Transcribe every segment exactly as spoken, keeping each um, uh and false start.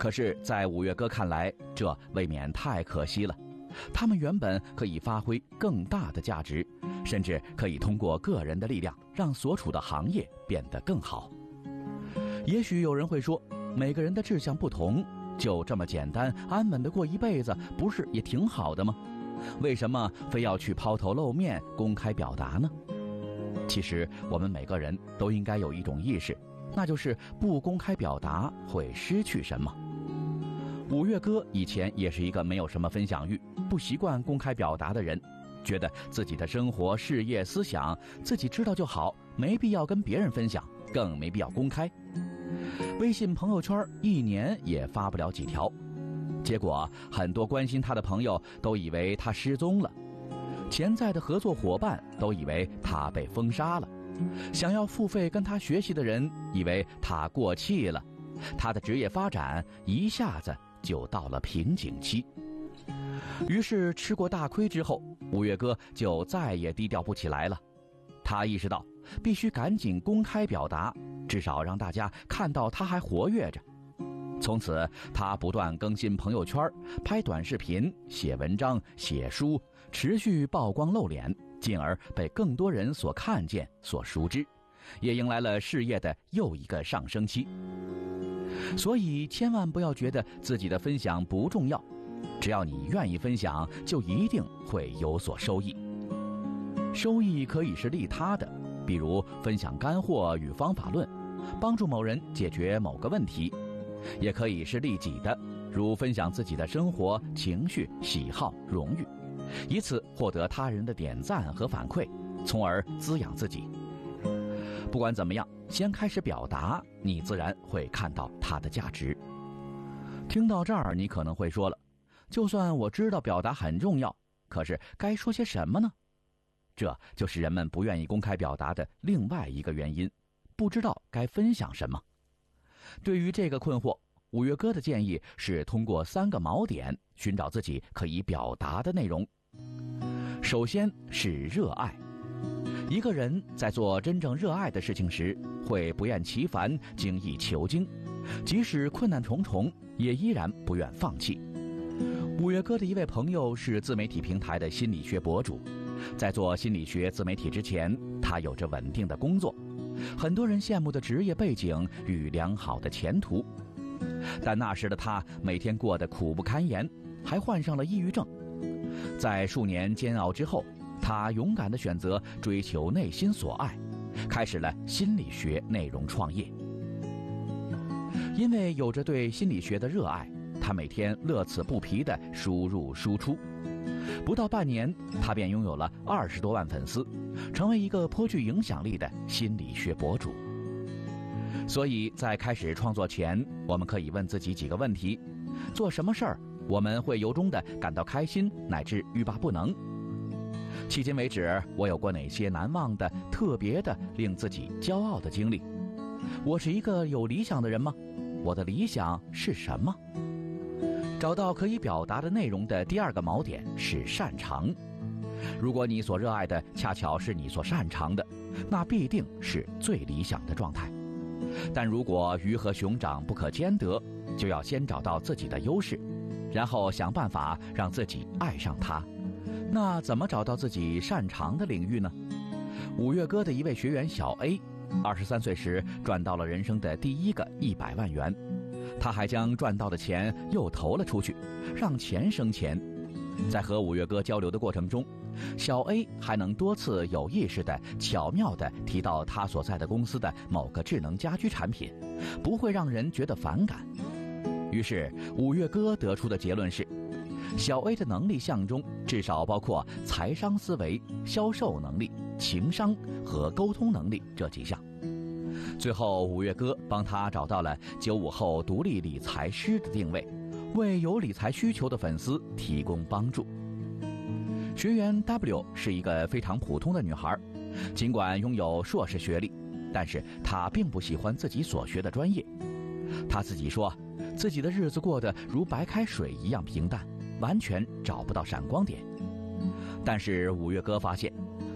可是在五月哥看来，这未免太可惜了。他们原本可以发挥更大的价值，甚至可以通过个人的力量让所处的行业变得更好。也许有人会说，每个人的志向不同，就这么简单安稳地过一辈子，不是也挺好的吗？为什么非要去抛头露面公开表达呢？其实我们每个人都应该有一种意识，那就是不公开表达会失去什么。五月哥以前也是一个没有什么分享欲、不习惯公开表达的人，觉得自己的生活、事业、思想自己知道就好，没必要跟别人分享，更没必要公开。微信朋友圈一年也发不了几条，结果很多关心他的朋友都以为他失踪了，潜在的合作伙伴都以为他被封杀了，想要付费跟他学习的人以为他过气了，他的职业发展一下子就到了瓶颈期。于是吃过大亏之后，五月哥就再也低调不起来了。他意识到必须赶紧公开表达，至少让大家看到他还活跃着。从此他不断更新朋友圈，拍短视频，写文章，写书，持续曝光露脸，进而被更多人所看见、所熟知，也迎来了事业的又一个上升期。所以千万不要觉得自己的分享不重要，只要你愿意分享，就一定会有所收益。收益可以是利他的，比如分享干货与方法论，帮助某人解决某个问题；也可以是利己的，如分享自己的生活、情绪、喜好、荣誉，以此获得他人的点赞和反馈，从而滋养自己。不管怎么样，先开始表达，你自然会看到它的价值。听到这儿，你可能会说了，就算我知道表达很重要，可是该说些什么呢？这就是人们不愿意公开表达的另外一个原因，不知道该分享什么。对于这个困惑，五月哥的建议是通过三个锚点寻找自己可以表达的内容。首先是热爱。一个人在做真正热爱的事情时，会不厌其烦，精益求精，即使困难重重，也依然不愿放弃。五月哥的一位朋友是自媒体平台的心理学博主，在做心理学自媒体之前，他有着稳定的工作，很多人羡慕的职业背景与良好的前途。但那时的他每天过得苦不堪言，还患上了抑郁症。在数年煎熬之后，他勇敢地选择追求内心所爱，开始了心理学内容创业。因为有着对心理学的热爱，他每天乐此不疲地输入输出，不到半年，他便拥有了二十多万粉丝，成为一个颇具影响力的心理学博主。所以在开始创作前，我们可以问自己几个问题：做什么事儿我们会由衷地感到开心，乃至欲罢不能？迄今为止，我有过哪些难忘的、特别的、令自己骄傲的经历？我是一个有理想的人吗？我的理想是什么？找到可以表达的内容的第二个锚点是擅长。如果你所热爱的恰巧是你所擅长的，那必定是最理想的状态。但如果鱼和熊掌不可兼得，就要先找到自己的优势，然后想办法让自己爱上它。那怎么找到自己擅长的领域呢？五月哥的一位学员小 A， 二十三岁时赚到了人生的第一个一百万元，他还将赚到的钱又投了出去，让钱生钱。在和五月哥交流的过程中，小 A 还能多次有意识地、巧妙地提到他所在的公司的某个智能家居产品，不会让人觉得反感。于是五月哥得出的结论是，小 A 的能力项中至少包括财商思维、销售能力、情商和沟通能力这几项。最后五月哥帮他找到了九五后独立理财师的定位，为有理财需求的粉丝提供帮助。学员 W 是一个非常普通的女孩，尽管拥有硕士学历，但是她并不喜欢自己所学的专业。她自己说，自己的日子过得如白开水一样平淡，完全找不到闪光点。但是五月哥发现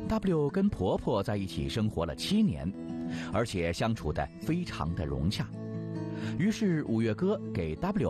W 跟婆婆在一起生活了七年，而且相处得非常的融洽。于是五月哥给 W